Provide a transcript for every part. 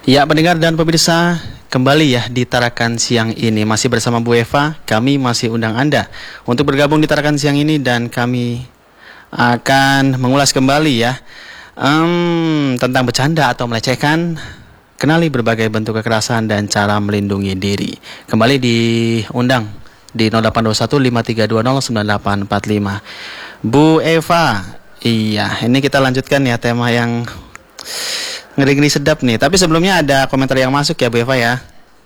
Ya, pendengar dan pemirsa, kembali ya di Tarakan Siang ini. Masih bersama Bu Eva, kami masih undang Anda untuk bergabung di Tarakan Siang ini. Dan kami akan mengulas kembali ya tentang bercanda atau melecehkan. Kenali berbagai bentuk kekerasan dan cara melindungi diri. Kembali diundang di 0821 5320 9845. Bu Eva, iya, ini kita lanjutkan ya tema yang ngeri-ngeri sedap nih. Tapi sebelumnya ada komentar yang masuk ya Bu Eva ya.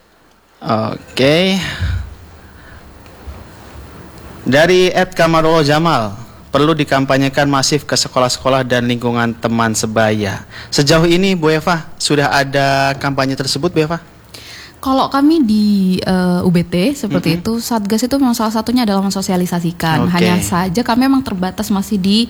Oke. Dari @Kamarullah Jamal, perlu dikampanyekan masif ke sekolah-sekolah dan lingkungan teman sebaya. Sejauh ini Bu Eva, sudah ada kampanye tersebut Bu Eva? Kalau kami di UBT seperti itu, Satgas itu memang salah satunya adalah mensosialisasikan. Hanya saja kami memang terbatas masih di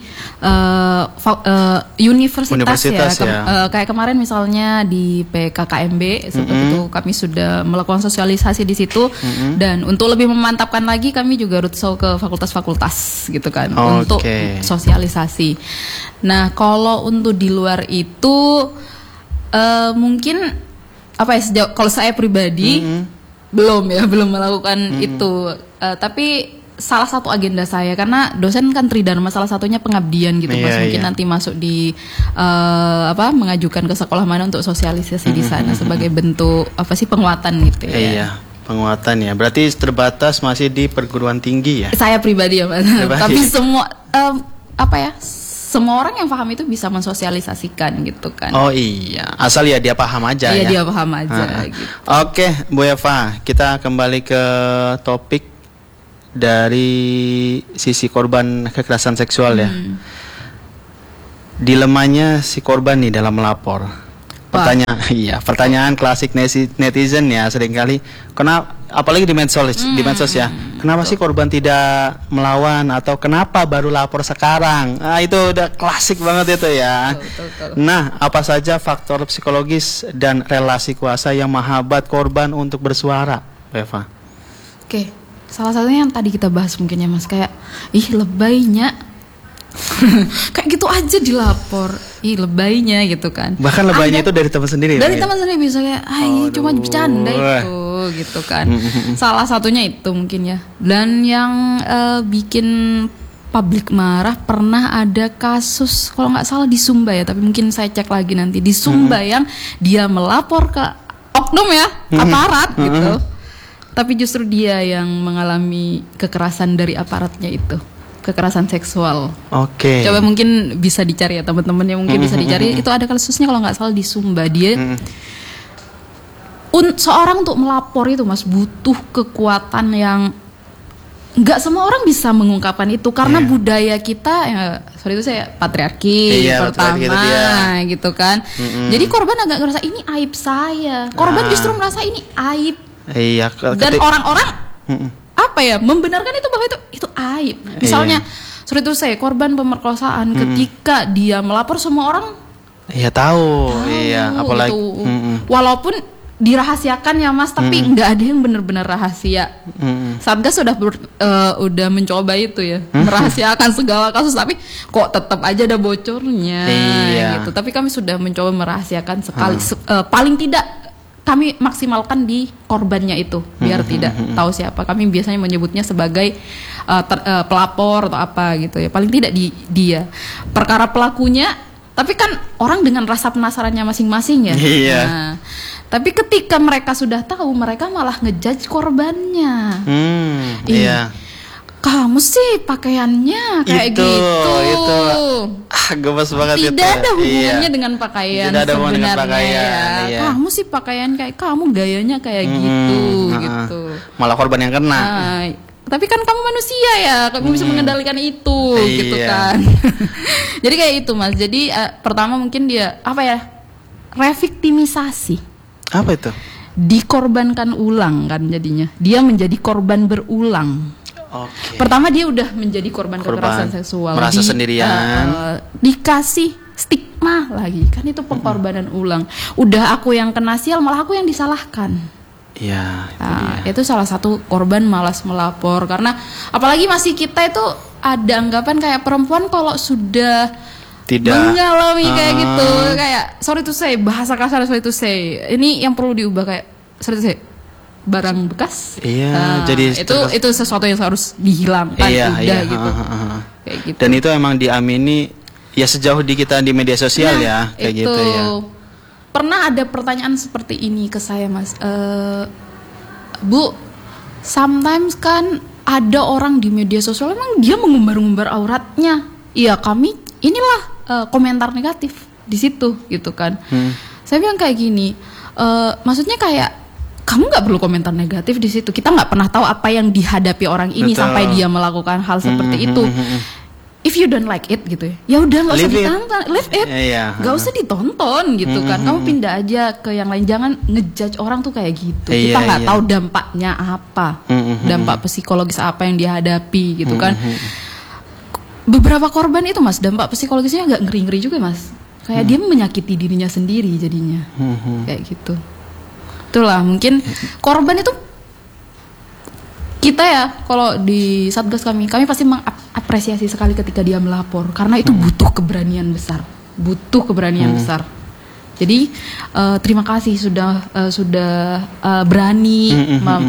universitas ya. Kayak kemarin misalnya di PKKMB seperti itu, kami sudah melakukan sosialisasi di situ. Dan untuk lebih memantapkan lagi, kami juga roadshow ke fakultas-fakultas gitu kan, untuk sosialisasi. Nah, kalau untuk di luar itu mungkin kalau saya pribadi belum melakukan itu, tapi salah satu agenda saya, karena dosen kan tridharma, salah satunya pengabdian gitu, mungkin nanti masuk di mengajukan ke sekolah mana untuk sosialisasi di sana sebagai bentuk penguatan gitu ya. Iya, penguatan ya. Berarti terbatas masih di perguruan tinggi ya. Saya pribadi ya Mas. Tapi semua semua orang yang paham itu bisa mensosialisasikan gitu kan. Oh iya, asal ya dia paham aja ya. Iya, dia paham aja gitu. Oke, Bu Eva, kita kembali ke topik dari sisi korban kekerasan seksual ya. Dilemanya si korban nih dalam melapor. Pertanyaan klasik netizen ya seringkali. Apalagi di medsos ya. Kenapa sih korban tidak melawan, atau kenapa baru lapor sekarang? Nah, itu udah klasik banget itu ya. Betul. Nah, apa saja faktor psikologis dan relasi kuasa yang menghambat korban untuk bersuara, Eva? Oke, salah satunya yang tadi kita bahas mungkin ya Mas, kayak lebaynya kayak gitu aja dilapor, lebaynya gitu kan. Bahkan lebaynya itu dari teman sendiri. Dari teman sendiri bisa kayak, cuma bercanda itu, gitu kan. Salah satunya itu mungkin ya. Dan yang bikin publik marah, pernah ada kasus kalau nggak salah di Sumba ya, tapi mungkin saya cek lagi nanti di Sumba yang dia melapor ke oknum ya, aparat gitu. Tapi justru dia yang mengalami kekerasan dari aparatnya itu. Kekerasan seksual. Coba mungkin bisa dicari ya teman-temannya, mungkin bisa dicari. Itu ada kasusnya kalau nggak salah di Sumba. Dia seorang untuk melapor itu Mas butuh kekuatan yang nggak semua orang bisa mengungkapkan itu, karena budaya kita sorry itu saya patriarki pertama gitu kan. Jadi korban agak ngerasa ini aib saya. Korban justru merasa ini aib. Dan orang-orang membenarkan itu bahwa itu aib. Misalnya seperti itu, saya korban pemerkosaan, ketika dia melapor semua orang tahu apalagi walaupun dirahasiakan ya Mas, tapi nggak ada yang benar-benar rahasia. Satgas udah mencoba itu ya, merahasiakan segala kasus, tapi kok tetap aja ada bocornya gitu. Tapi kami sudah mencoba merahasiakan sekali, paling tidak kami maksimalkan di korbannya itu biar tidak tahu siapa. Kami biasanya menyebutnya sebagai pelapor atau apa gitu ya. Paling tidak dia. Perkara pelakunya, tapi kan orang dengan rasa penasarannya masing-masing ya. Nah, tapi ketika mereka sudah tahu, mereka malah ngejudge korbannya. Kamu sih pakaiannya kayak gitu. Gemes banget itu. Tidak ada hubungannya dengan pakaian sebenarnya. Kamu sih pakaian kayak kamu, gayanya kayak gitu. Malah korban yang kena. Tapi kan kamu manusia ya, kamu bisa mengendalikan itu gitu kan. Jadi kayak itu Mas. Jadi pertama mungkin dia reviktimisasi. Apa itu? Dikorbankan ulang kan jadinya. Dia menjadi korban berulang. Pertama dia udah menjadi korban kekerasan seksual, merasa sendirian, dikasih stigma lagi, kan itu pengorbanan ulang. Udah aku yang kena sial, malah aku yang disalahkan. Itu salah satu korban malas melapor, karena apalagi masih kita itu ada anggapan kayak perempuan kalau sudah mengalami kayak gitu, kayak sorry to say, bahasa kasar sorry to say, ini yang perlu diubah, kayak sorry to say, barang bekas. Iya, jadi itu sesuatu yang harus dihilangkan, gitu. Kayak gitu. Dan itu emang diamini ya sejauh di kita di media sosial ya, kayak itu. gitu ya. Pernah ada pertanyaan seperti ini ke saya, Mas. Bu, sometimes kan ada orang di media sosial emang dia mengumbar-ngumbar auratnya. Iya, kami inilah komentar negatif di situ gitu kan. Saya bilang kayak gini, maksudnya kayak kamu nggak perlu komentar negatif di situ. Kita nggak pernah tahu apa yang dihadapi orang ini. Betul. Sampai dia melakukan hal seperti itu. If you don't like it gitu ya udah nggak usah ditonton, leave it, nggak usah ditonton gitu kan. Kamu pindah aja ke yang lain, jangan ngejudge orang tuh kayak gitu. Kita nggak tahu dampaknya apa, dampak psikologis apa yang dihadapi gitu kan. Beberapa korban itu, Mas, dampak psikologisnya agak ngeri-ngeri juga, Mas. Kayak dia menyakiti dirinya sendiri jadinya, kayak gitu. Itulah mungkin korban itu kita ya, kalau di Satgas kami pasti mengapresiasi sekali ketika dia melapor, karena itu butuh keberanian besar, besar. Jadi terima kasih sudah berani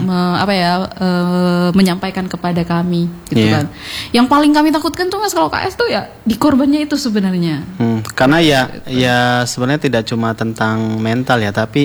menyampaikan kepada kami, gitu kan. Yang paling kami takutkan tuh, Mas, kalau KS tuh ya di korbannya itu sebenarnya. Karena ya sebenarnya tidak cuma tentang mental ya, tapi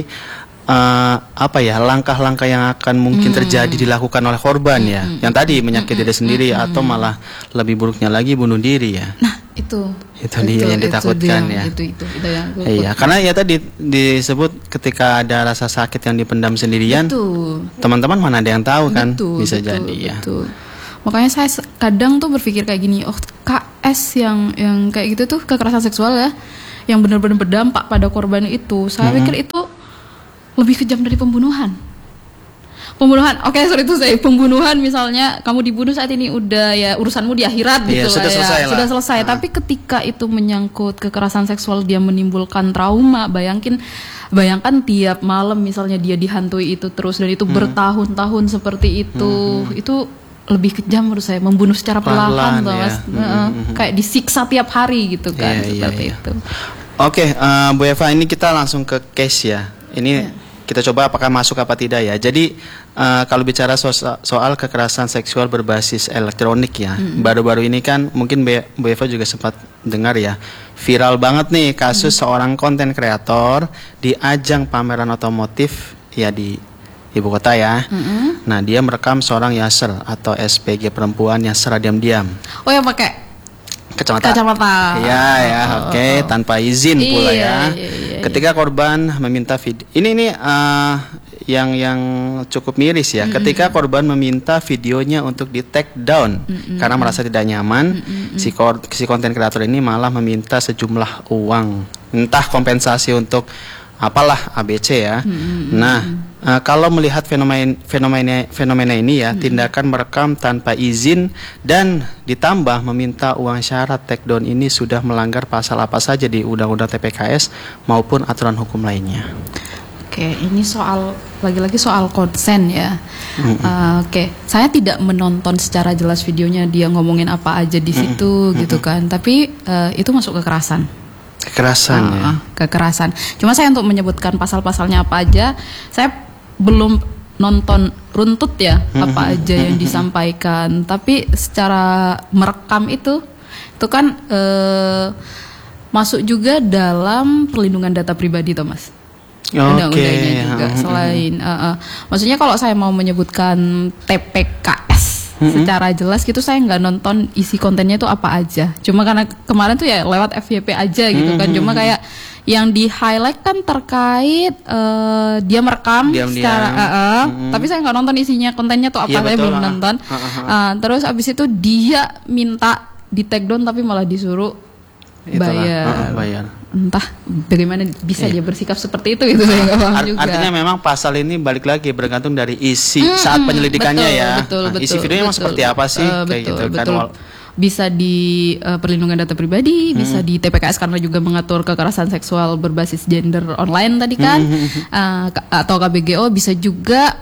langkah-langkah yang akan mungkin terjadi dilakukan oleh korban ya, yang tadi menyakiti diri sendiri atau malah lebih buruknya lagi bunuh diri ya. Nah itu dia yang ditakutkan ya. Itu yang iya, karena ya tadi disebut ketika ada rasa sakit yang dipendam sendirian, teman-teman mana ada yang tahu kan, bisa jadi ya. Makanya saya kadang tuh berpikir kayak gini, KS yang kayak gitu tuh, kekerasan seksual ya, yang benar-benar berdampak pada korban itu, saya pikir itu lebih kejam dari pembunuhan. Pembunuhan misalnya kamu dibunuh saat ini udah ya urusanmu di akhirat gitu sudah lah ya. Sudah selesai. Tapi ketika itu menyangkut kekerasan seksual, dia menimbulkan trauma. Bayangkan tiap malam misalnya dia dihantui itu terus, dan itu bertahun-tahun seperti itu. Itu lebih kejam menurut saya, membunuh secara perlahan, Mas. Kayak disiksa tiap hari gitu kan, seperti itu. Oke, Bu Eva, ini kita langsung ke case ya. Ini kita coba apakah masuk apa tidak ya. Jadi kalau bicara soal kekerasan seksual berbasis elektronik ya, baru-baru ini kan mungkin Bu Eva juga sempat dengar ya, viral banget nih kasus seorang konten kreator di ajang pameran otomotif ya di ibu kota ya. Nah, dia merekam seorang Yaser atau SPG perempuan yang secara diam-diam. Oh, yang pakai kacamata. Iya, oke. Tanpa izin pula ya. Ketika korban meminta video, ini yang cukup miris ya. Ketika korban meminta videonya untuk di take down karena merasa tidak nyaman, si konten kreator ini malah meminta sejumlah uang, entah kompensasi untuk apalah ABC ya. Nah, kalau melihat fenomena ini ya, tindakan merekam tanpa izin dan ditambah meminta uang syarat takedown ini sudah melanggar pasal apa saja di Undang-Undang TPKS maupun aturan hukum lainnya. Oke, ini lagi-lagi soal konsen ya. Oke, saya tidak menonton secara jelas videonya dia ngomongin apa aja di situ gitu kan. Tapi itu masuk kekerasan. Kekerasan. Cuma saya untuk menyebutkan pasal-pasalnya apa aja, saya belum nonton runtut ya apa aja yang disampaikan. Tapi secara merekam itu kan masuk juga dalam perlindungan data pribadi, Thomas. Undang-undangnya juga selain. Maksudnya kalau saya mau menyebutkan TPKS secara jelas gitu, saya nggak nonton isi kontennya itu apa aja. Cuma karena kemarin tuh ya lewat FYP aja gitu kan. Cuma kayak yang di highlight kan terkait dia merekam secara tapi saya nggak nonton isinya, kontennya tuh apa, saya belum nonton. Terus abis itu dia minta di take down tapi malah disuruh bayar. Entah bagaimana bisa dia bersikap seperti itu saya nggak paham juga. Artinya memang pasal ini balik lagi bergantung dari isi saat penyelidikannya betul, isi videonya memang seperti apa sih, kayak gitu kan. Bisa di perlindungan data pribadi, bisa di TPKS karena juga mengatur kekerasan seksual berbasis gender online tadi kan, atau KBGO, bisa juga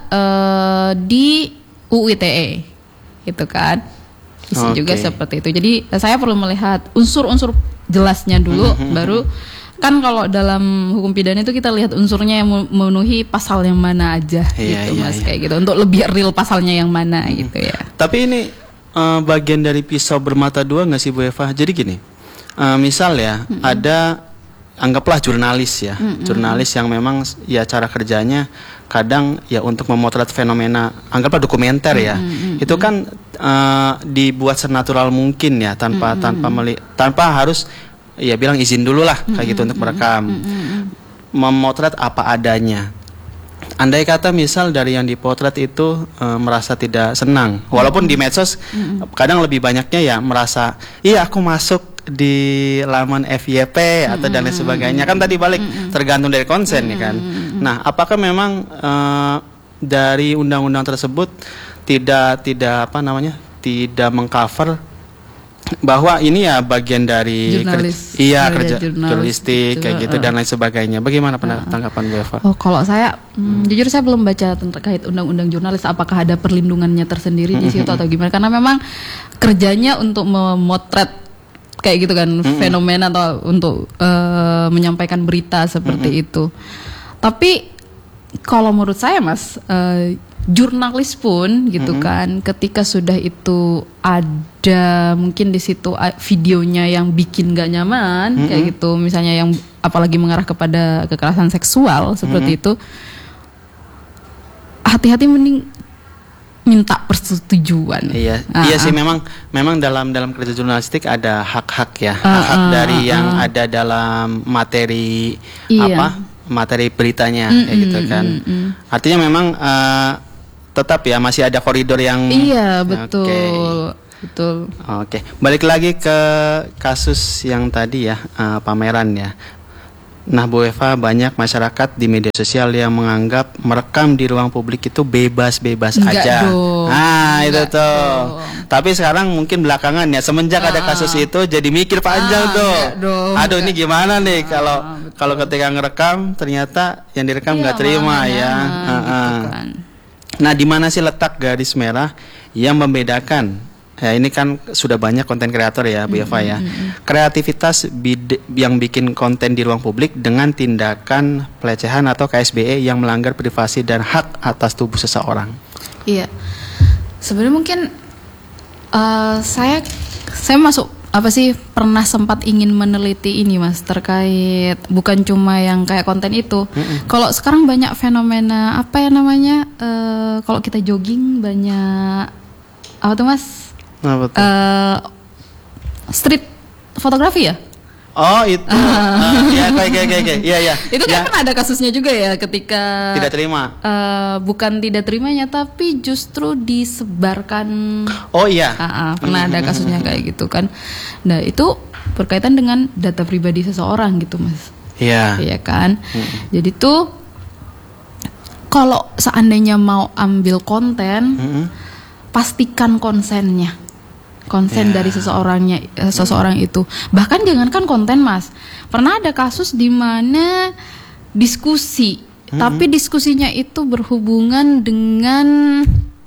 di UU ITE gitu kan, bisa juga seperti itu. Jadi saya perlu melihat unsur-unsur jelasnya dulu, baru kan kalau dalam hukum pidana itu kita lihat unsurnya yang memenuhi pasal yang mana aja gitu Mas, kayak gitu. Untuk lebih real pasalnya yang mana gitu ya. Tapi ini bagian dari pisau bermata dua nggak sih Bu Eva? Jadi gini, misal ya ada anggaplah jurnalis ya, jurnalis yang memang ya cara kerjanya kadang ya untuk memotret fenomena, anggaplah dokumenter ya, itu kan dibuat senatural mungkin ya, tanpa harus ya bilang izin dulu lah kayak gitu untuk merekam, memotret apa adanya. Andai kata misal dari yang dipotret itu merasa tidak senang, walaupun di medsos kadang lebih banyaknya ya merasa iya aku masuk di laman FYP atau dan lain sebagainya, kan tadi balik tergantung dari konsen ya kan. Nah, apakah memang dari undang-undang tersebut tidak mengcover bahwa ini ya bagian dari kerja jurnalistik kayak gitu dan lain sebagainya. Bagaimana tanggapan Bu Eva? Oh, kalau saya jujur saya belum baca terkait undang-undang jurnalis apakah ada perlindungannya tersendiri di situ atau gimana, karena memang kerjanya untuk memotret kayak gitu kan fenomena atau untuk menyampaikan berita seperti itu. Tapi kalau menurut saya Mas, jurnalis pun gitu kan, ketika sudah itu ada mungkin di situ videonya yang bikin gak nyaman kayak gitu, misalnya yang apalagi mengarah kepada kekerasan seksual seperti itu, hati-hati mending minta persetujuan. Iya sih, memang dalam kerja jurnalistik ada hak-hak ya, hak dari yang ada dalam materi materi beritanya kayak gitu kan. Artinya memang tetap ya masih ada koridor yang betul. Oke. Balik lagi ke kasus yang tadi ya, pameran ya. Nah, Bu Eva, banyak masyarakat di media sosial yang menganggap merekam di ruang publik itu bebas-bebas aja. Itu tuh. Tapi sekarang mungkin belakangan ya, semenjak ada kasus itu jadi mikir panjang tuh. Aduh, ini gimana nih kalau ketika ngerekam ternyata yang direkam nggak terima ya. Gitu kan. Nah, di mana sih letak garis merah yang membedakan? Ya, ini kan sudah banyak konten kreator ya, Bu Eva ya. Kreativitas yang bikin konten di ruang publik dengan tindakan pelecehan atau KSBE yang melanggar privasi dan hak atas tubuh seseorang. Iya. Sebenarnya mungkin saya masuk pernah sempat ingin meneliti ini Mas, terkait bukan cuma yang kayak konten itu. Kalau sekarang banyak fenomena kalau kita jogging banyak apa tuh Mas? Street fotografi ya? Oh itu, iya. Itu kan ada kasusnya juga ya, ketika tidak terima. Bukan tidak terimanya, tapi justru disebarkan. Oh iya. Pernah ada kasusnya kayak gitu kan. Nah itu berkaitan dengan data pribadi seseorang gitu Mas. Iya. Iya kan. Jadi tuh kalau seandainya mau ambil konten, pastikan konsennya. Konsen dari seseorang itu. Bahkan jangankan konten Mas, pernah ada kasus di mana diskusi, tapi diskusinya itu berhubungan dengan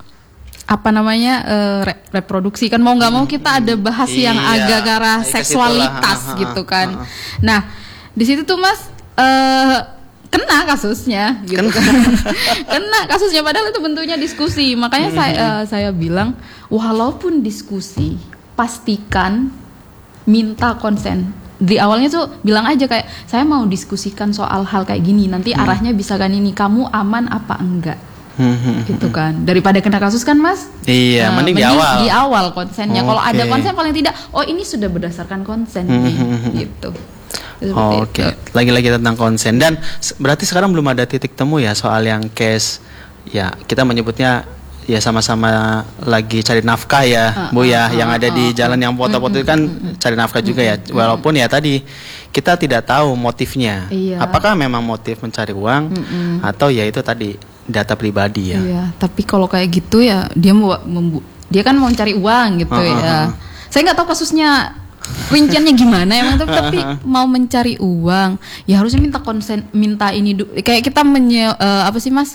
reproduksi kan, mau nggak mau kita ada bahas yang agak ke arah seksualitas gitu kan. Nah di situ tuh Mas kena kasusnya gitu kan. Kena kasusnya padahal itu bentuknya diskusi. Makanya saya bilang walaupun diskusi pastikan minta konsen. Di awalnya tuh bilang aja kayak saya mau diskusikan soal hal kayak gini, nanti arahnya bisa kan ini, kamu aman apa enggak? Gitu kan. Daripada kena kasus kan Mas? Iya, mending di awal konsennya. Kalau ada konsen paling tidak ini sudah berdasarkan konsen gitu. Oke. Lagi-lagi tentang konsen, dan berarti sekarang belum ada titik temu ya soal yang case ya, kita menyebutnya ya sama-sama lagi cari nafkah ya Bu ya, yang ada di jalan yang foto-foto itu kan cari nafkah juga ya, walaupun ya tadi kita tidak tahu motifnya, apakah memang motif mencari uang atau ya itu tadi data pribadi ya. Iya, tapi kalau kayak gitu ya dia kan mau cari uang gitu ya. Saya nggak tahu kasusnya rinciannya gimana emang, tapi mau mencari uang ya harusnya minta konsen, minta ini kayak kita Mas,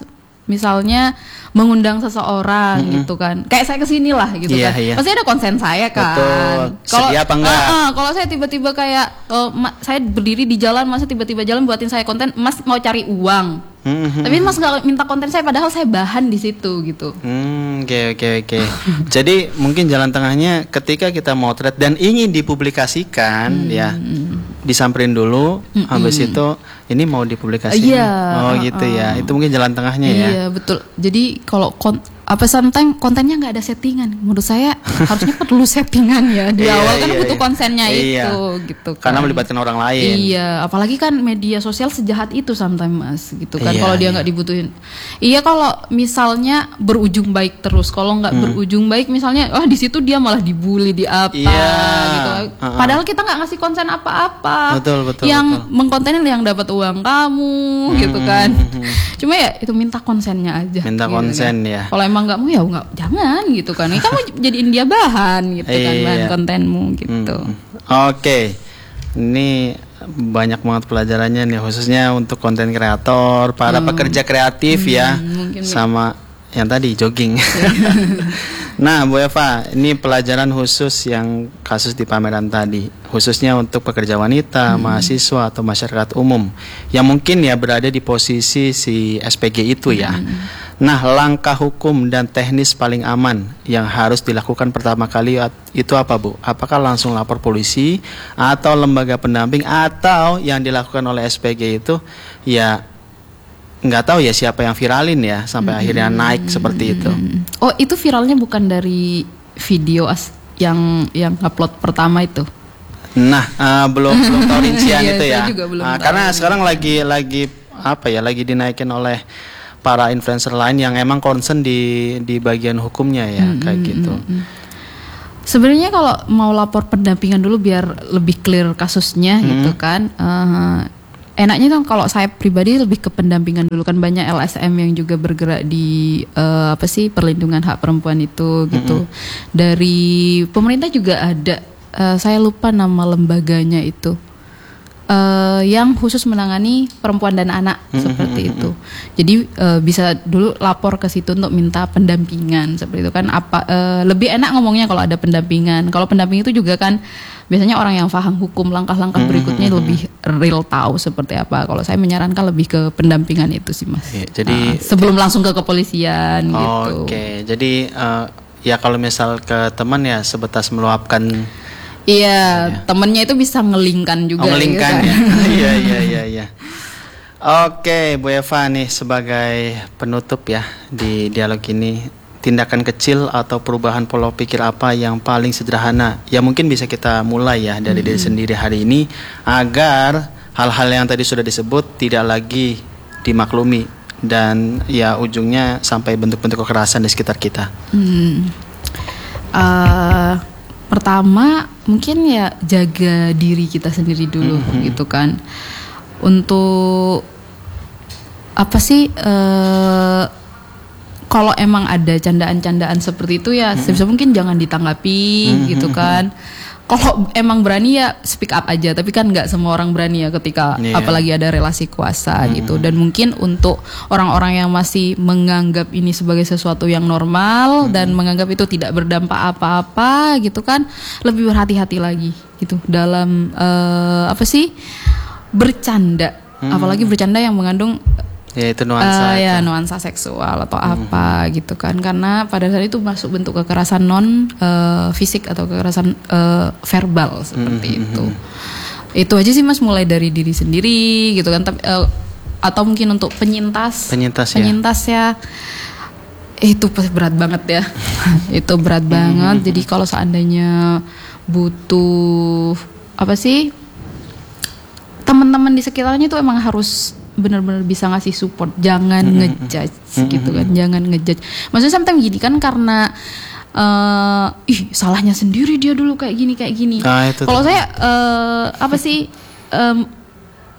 misalnya mengundang seseorang gitu kan, kayak saya kesini lah gitu kan, pasti ada konsen saya kan. Kalau apa enggak? Kalau saya tiba-tiba kayak saya berdiri di jalan, masa tiba-tiba jalan buatin saya konten, Mas mau cari uang, tapi Mas nggak minta konten saya, padahal saya bahan di situ gitu. Oke. Jadi mungkin jalan tengahnya ketika kita motret dan ingin dipublikasikan ya, disamperin dulu, habis itu ini mau dipublikasikan. Gitu ya. Itu mungkin jalan tengahnya ya. Iya betul. Jadi kalau sometimes kontennya nggak ada settingan, menurut saya harusnya perlu settingan ya di awal kan butuh konsennya itu gitu kan. Karena melibatkan orang lain. Iya, apalagi kan media sosial sejahat itu sometimes Mas gitu kan. Kalau dia nggak dibutuhin. Iya, kalau misalnya berujung baik terus, kalau nggak berujung baik misalnya di situ dia malah dibully di apa gitu. Padahal kita nggak ngasih konsen apa-apa. Betul. Yang mengkontenin yang dapat uang kamu gitu kan. Cuma ya itu minta konsennya aja. Minta gitu konsen kan. ya. Kalau emang nggak mau ya nggak, jangan gitu kan. Kamu jadiin dia bahan gitu kan, bahan kontenmu gitu. Oke. Ini banyak banget pelajarannya nih, khususnya untuk konten kreator, para pekerja kreatif ya, sama yang tadi jogging. Nah, Bu Eva, ini pelajaran khusus yang kasus di pameran tadi, khususnya untuk pekerja wanita, mahasiswa atau masyarakat umum yang mungkin ya berada di posisi si SPG itu ya. Nah, langkah hukum dan teknis paling aman yang harus dilakukan pertama kali itu apa, Bu? Apakah langsung lapor polisi atau lembaga pendamping, atau yang dilakukan oleh SPG itu ya nggak tahu ya siapa yang viralin ya sampai akhirnya naik seperti itu. Oh, itu viralnya bukan dari video yang upload pertama itu? Nah, belum tahu rincian itu ya. Karena tahu. Sekarang lagi dinaikin oleh para influencer lain yang emang concern di bagian hukumnya ya, kayak gitu. Sebenarnya kalau mau lapor pendampingan dulu biar lebih clear kasusnya gitu kan. Enaknya kan kalau saya pribadi lebih ke pendampingan dulu, kan banyak LSM yang juga bergerak di perlindungan hak perempuan itu gitu. Dari pemerintah juga ada, saya lupa nama lembaganya itu, yang khusus menangani perempuan dan anak seperti itu. Jadi bisa dulu lapor ke situ untuk minta pendampingan seperti itu kan. Lebih enak ngomongnya kalau ada pendampingan. Kalau pendamping itu juga kan biasanya orang yang paham hukum, langkah-langkah berikutnya lebih real tahu seperti apa. Kalau saya menyarankan lebih ke pendampingan itu sih Mas. Jadi sebelum langsung ke kepolisian gitu. Oke, jadi ya kalau misal ke teman ya sebatas meluapkan. Iya, temennya itu bisa ngelingkan juga. Ngelingkan gitu. Iya. Oke, Bu Eva nih sebagai penutup ya di dialog ini, tindakan kecil atau perubahan pola pikir apa yang paling sederhana ya mungkin bisa kita mulai ya dari diri sendiri hari ini agar hal-hal yang tadi sudah disebut tidak lagi dimaklumi dan ya ujungnya sampai bentuk-bentuk kekerasan di sekitar kita. Pertama mungkin ya jaga diri kita sendiri dulu gitu kan. Untuk kalau emang ada candaan-candaan seperti itu ya sebisa mungkin jangan ditanggapi gitu kan. Kalau emang berani ya speak up aja, tapi kan nggak semua orang berani ya ketika apalagi ada relasi kuasa gitu. Dan mungkin untuk orang-orang yang masih menganggap ini sebagai sesuatu yang normal dan menganggap itu tidak berdampak apa-apa gitu kan, lebih berhati-hati lagi gitu dalam bercanda, apalagi bercanda yang mengandung ya itu nuansa nuansa seksual atau apa gitu kan, karena pada saat itu masuk bentuk kekerasan non fisik atau kekerasan verbal seperti itu. Itu aja sih Mas, mulai dari diri sendiri gitu kan. Atau mungkin untuk penyintas ya itu berat banget ya. Itu berat banget. Jadi kalau seandainya butuh teman-teman di sekitarnya itu emang harus benar-benar bisa ngasih support, jangan ngejudge gitu kan, jangan ngejudge. Maksudnya sometimes gini kan, karena salahnya sendiri dia dulu kayak gini. Kalau saya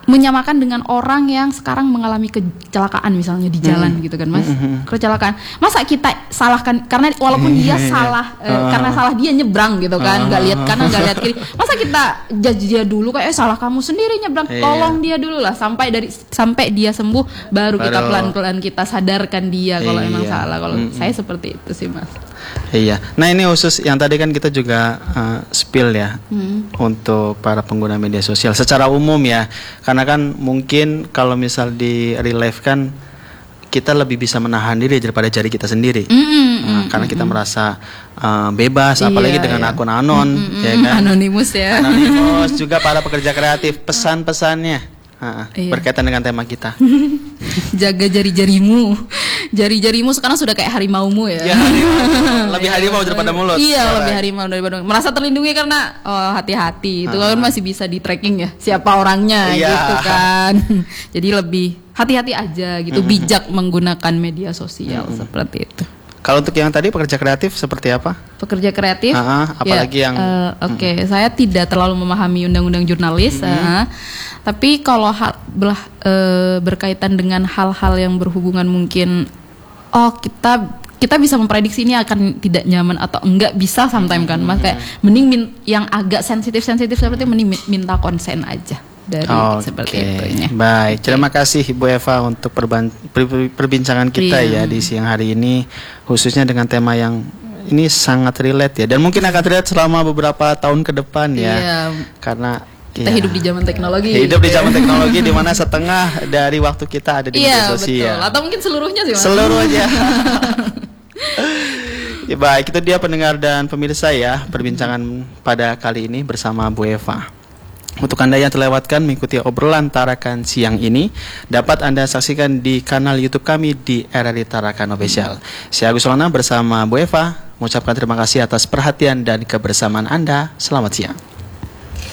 menyamakan dengan orang yang sekarang mengalami kecelakaan misalnya di jalan gitu kan Mas. Kecelakaan. Masa kita salahkan karena walaupun dia salah karena salah dia nyebrang gitu kan, enggak lihat kanan enggak lihat kiri. Masa kita judge dia dulu kayak salah kamu sendiri nyebrang. Tolong dia dulu lah sampai dia sembuh baru kita pelan-pelan kita sadarkan dia kalau emang salah. Kalau saya seperti itu sih Mas. Iya. Nah, ini khusus yang tadi kan kita juga spill ya untuk para pengguna media sosial secara umum ya. Karena kan mungkin kalau misal di real life kan kita lebih bisa menahan diri daripada jari kita sendiri. Karena kita merasa bebas, apalagi dengan akun anon, ya kan? Anonimus ya. Anonimus juga para pekerja kreatif pesan-pesannya berkaitan dengan tema kita. Jaga jari-jarimu. Jari-jarimu sekarang sudah kayak harimaumu ya. Lebih harimau daripada mulut. Iya, lebih harimau daripada mulut. Merasa terlindungi karena hati-hati. Itu kan masih bisa di tracking ya siapa orangnya gitu kan. Jadi lebih hati-hati aja gitu, bijak menggunakan media sosial seperti itu. Kalau untuk yang tadi pekerja kreatif seperti apa? Pekerja kreatif, apalagi yang saya tidak terlalu memahami undang-undang jurnalis, tapi kalau berkaitan dengan hal-hal yang berhubungan mungkin, kita bisa memprediksi ini akan tidak nyaman atau enggak bisa sometimes kan, mas kayak mending yang agak sensitif seperti mending minta konsen aja. Dari seperti itu. Baik, terima kasih Ibu Eva untuk perbincangan kita ya di siang hari ini, khususnya dengan tema yang ini sangat relate ya, dan mungkin akan relate selama beberapa tahun ke depan ya. Karena kita hidup di zaman teknologi. Hidup di zaman teknologi di mana setengah dari waktu kita ada di media sosial. Betul. Atau mungkin seluruhnya sih, Mas. Seluruh aja. Ya, baik, itu dia pendengar dan pemirsa ya perbincangan pada kali ini bersama Bu Eva. Untuk Anda yang terlewatkan mengikuti obrolan Tarakan siang ini, dapat Anda saksikan di kanal YouTube kami di RRI Tarakan Official. Saya Agus Lona bersama Bu Eva mengucapkan terima kasih atas perhatian dan kebersamaan Anda. Selamat siang.